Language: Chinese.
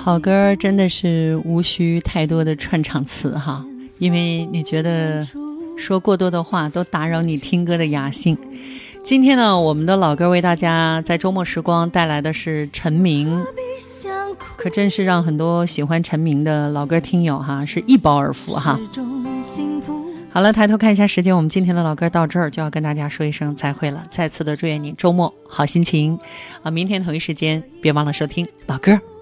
好歌真的是无需太多的串场词哈，因为你觉得说过多的话都打扰你听歌的雅兴。今天呢，我们的老歌为大家在周末时光带来的是陈明，可真是让很多喜欢陈明的老歌听友哈是一饱耳福哈。好了，抬头看一下时间，我们今天的老歌到这儿就要跟大家说一声再会了。再次的祝愿你周末好心情啊！明天同一时间别忘了收听老歌。